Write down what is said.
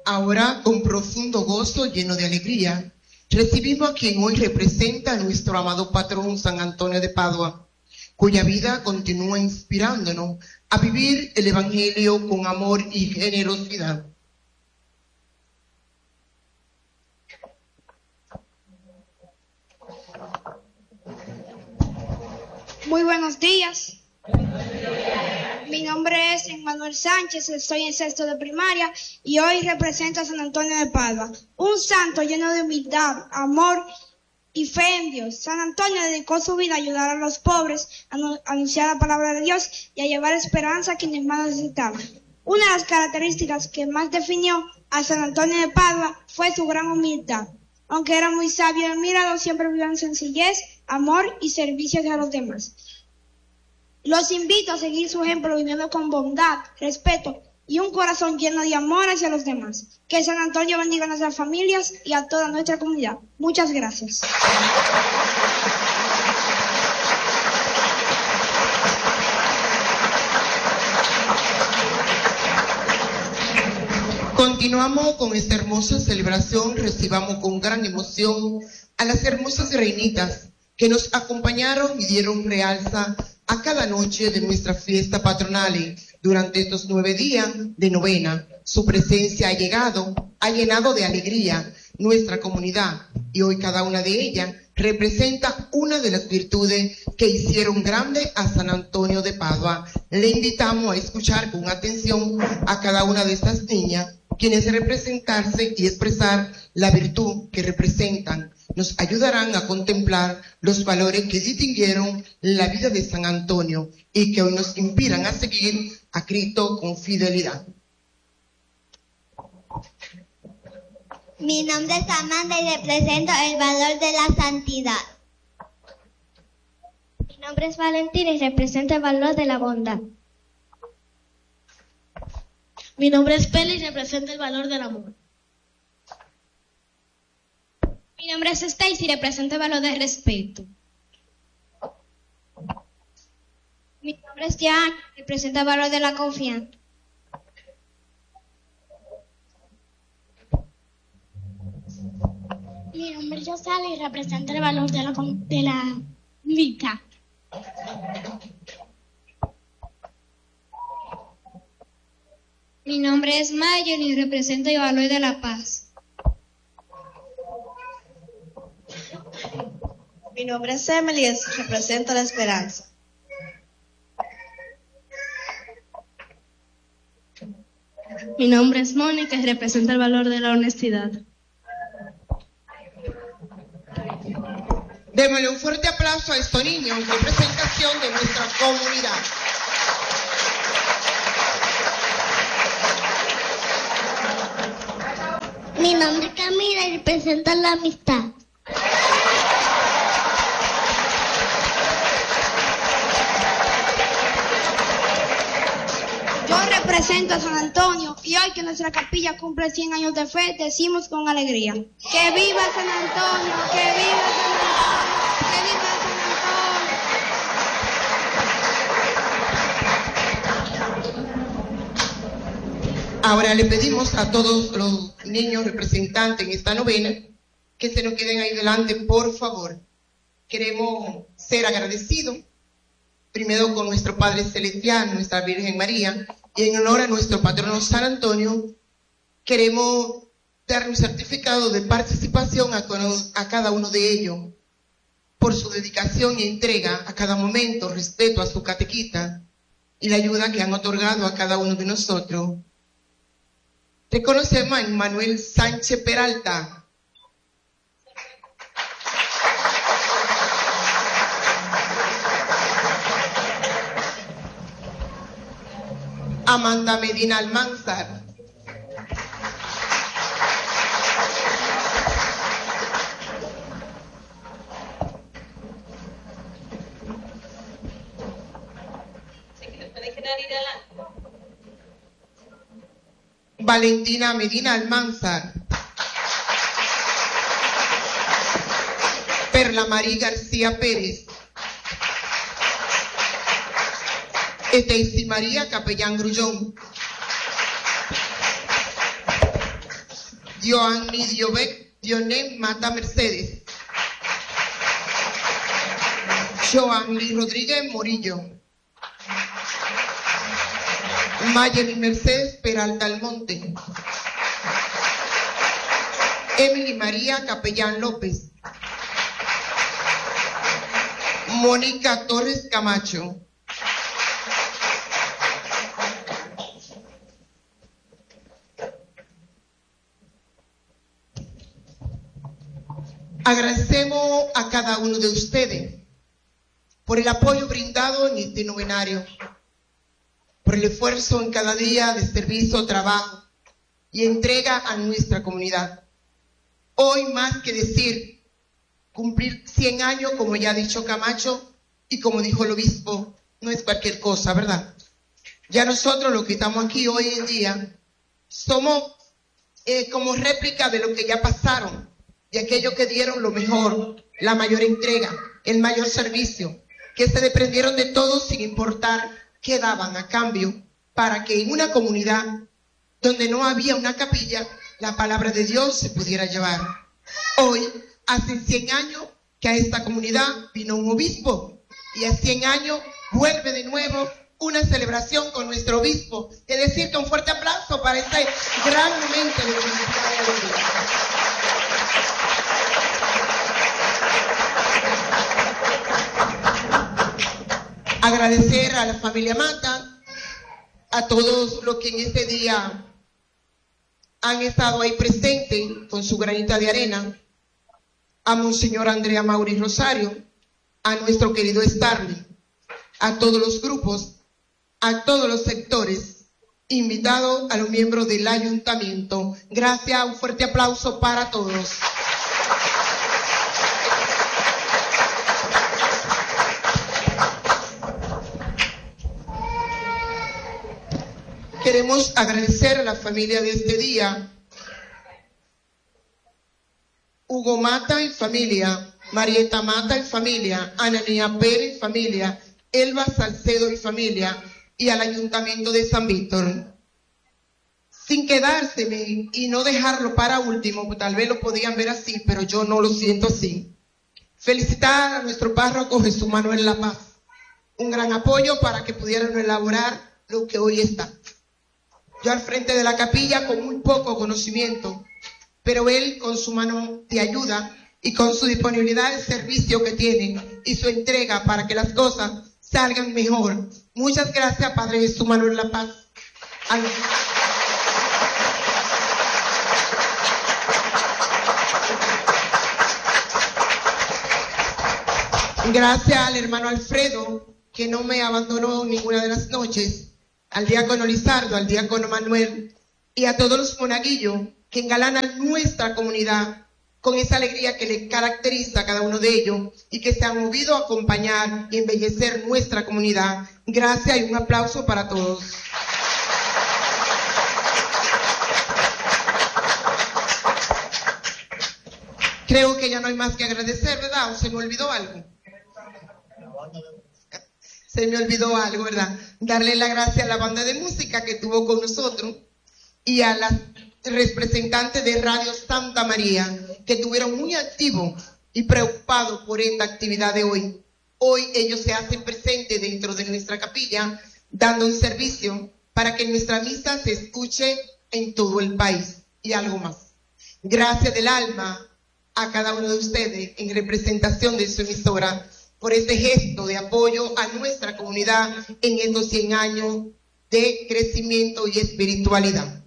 Ahora, con profundo gozo, lleno de alegría, recibimos a quien hoy representa a nuestro amado patrón San Antonio de Padua, cuya vida continúa inspirándonos a vivir el Evangelio con amor y generosidad. Muy buenos días. Mi nombre es Emmanuel Sánchez, estoy en sexto de primaria y hoy represento a San Antonio de Padua, un santo lleno de humildad, amor y fe en Dios. San Antonio dedicó su vida a ayudar a los pobres, a anunciar la palabra de Dios y a llevar esperanza a quienes más necesitaban. Una de las características que más definió a San Antonio de Padua fue su gran humildad. Aunque era muy sabio y admirado, siempre vivió en sencillez, amor y servicio hacia los demás. Los invito a seguir su ejemplo viviendo con bondad, respeto y un corazón lleno de amor hacia los demás. Que San Antonio bendiga a nuestras familias y a toda nuestra comunidad. Muchas gracias. Continuamos con esta hermosa celebración. Recibamos con gran emoción a las hermosas reinitas que nos acompañaron y dieron realza a cada noche de nuestra fiesta patronal. Durante estos 9 días de novena, su presencia ha llenado de alegría nuestra comunidad, y hoy cada una de ellas representa una de las virtudes que hicieron grande a San Antonio de Padua. Le invitamos a escuchar con atención a cada una de estas niñas, quienes representarse y expresar la virtud que representan. Nos ayudarán a contemplar los valores que distinguieron la vida de San Antonio y que hoy nos inspiran a seguir a Cristo con fidelidad. Mi nombre es Amanda y represento el valor de la santidad. Mi nombre es Valentina y represento el valor de la bondad. Mi nombre es Peli y represento el valor del amor. Mi nombre es Stacy y represento el valor del respeto. Mi nombre es Jan y represento el valor de la confianza. Mi nombre es Yosala y represento el valor de la vida. Mi nombre es Mayon y represento el valor de la paz. Mi nombre es Emily y represento la esperanza. Mi nombre es Mónica y representa el valor de la honestidad. Démosle un fuerte aplauso a estos niños en representación de nuestra comunidad. Mi nombre es Camila y represento la amistad. Yo represento a San Antonio y hoy que nuestra capilla cumple 100 años de fe, decimos con alegría: ¡que viva San Antonio! ¡Que viva San Antonio! ¡Que viva San Antonio! Ahora le pedimos a todos los niños representantes en esta novena que se nos queden ahí delante, por favor. Queremos ser agradecidos, primero con nuestro Padre Celestial, nuestra Virgen María, y en honor a nuestro patrono San Antonio, queremos dar un certificado de participación a cada uno de ellos, por su dedicación y entrega a cada momento, respeto a su catequista y la ayuda que han otorgado a cada uno de nosotros. Reconocemos a Manuel Sánchez Peralta. Amanda Medina Almanzar. Valentina Medina Almanzar. Perla María García Pérez. Stacy María Capellán Grullón. Joanny Dioné Mata Mercedes, Joanny Rodríguez Morillo, Mayeli Mercedes Peralta Almonte, Emily María Capellán López, Mónica Torres Camacho, agradecemos a cada uno de ustedes por el apoyo brindado en este novenario, por el esfuerzo en cada día de servicio, trabajo y entrega a nuestra comunidad. Hoy, más que decir, cumplir 100 años, como ya ha dicho Camacho, y como dijo el obispo, no es cualquier cosa, ¿verdad? Ya nosotros, los que estamos aquí hoy en día, somos como réplica de lo que ya pasaron, de aquellos que dieron lo mejor, la mayor entrega, el mayor servicio, que se desprendieron de todo sin importar qué daban a cambio, para que en una comunidad donde no había una capilla, la palabra de Dios se pudiera llevar. Hoy, hace 100 años que a esta comunidad vino un obispo, y a 100 años vuelve de nuevo una celebración con nuestro obispo. Es decir, que un fuerte aplauso para este gran momento de felicidad y alegría. Agradecer a la familia Mata, a todos los que en este día han estado ahí presentes con su granita de arena, a Monseñor Andrea Mauri Rosario, a nuestro querido Starly, a todos los grupos, a todos los sectores, invitados a los miembros del ayuntamiento. Gracias, un fuerte aplauso para todos. Queremos agradecer a la familia de este día, Hugo Mata y familia, Marieta Mata y familia, Ananía Pérez y familia, Elba Salcedo y familia, y al Ayuntamiento de San Víctor. Sin quedárseme y no dejarlo para último, tal vez lo podían ver así, pero yo no lo siento así. Felicitar a nuestro párroco Jesús Manuel La Paz, un gran apoyo para que pudieran elaborar lo que hoy está. Yo al frente de la capilla con muy poco conocimiento, pero él con su mano de ayuda y con su disponibilidad de servicio que tiene y su entrega para que las cosas salgan mejor. Muchas gracias, Padre Jesús Manuel La Paz. Gracias al hermano Alfredo, que no me abandonó ninguna de las noches, al diácono Lizardo, al diácono Manuel, y a todos los monaguillos que engalanan nuestra comunidad con esa alegría que le caracteriza a cada uno de ellos y que se han movido a acompañar y embellecer nuestra comunidad. Gracias y un aplauso para todos. Creo que ya no hay más que agradecer, ¿verdad? ¿O se me olvidó algo? Se me olvidó algo, ¿verdad? Darle la gracia a la banda de música que estuvo con nosotros y a las representantes de Radio Santa María, que estuvieron muy activos y preocupados por esta actividad de hoy. Hoy ellos se hacen presentes dentro de nuestra capilla, dando un servicio para que nuestra misa se escuche en todo el país y algo más. Gracias del alma a cada uno de ustedes en representación de su emisora por este gesto de apoyo a nuestra comunidad en estos 100 años de crecimiento y espiritualidad.